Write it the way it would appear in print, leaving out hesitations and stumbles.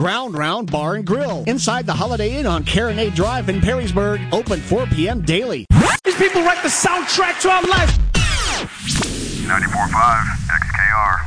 Round Bar and Grill. Inside the Holiday Inn on Carronade Drive in Perrysburg. Open 4 p.m. daily. These people write the soundtrack to our life. 94.5 XKR.